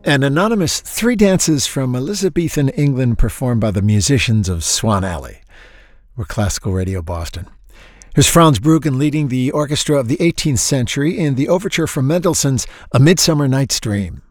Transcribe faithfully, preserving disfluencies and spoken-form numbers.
An anonymous three dances from Elizabethan England performed by the musicians of Swan Alley. We're Classical Radio Boston. Here's Franz Bruggen leading the orchestra of the eighteenth century in the overture from Mendelssohn's A Midsummer Night's Dream.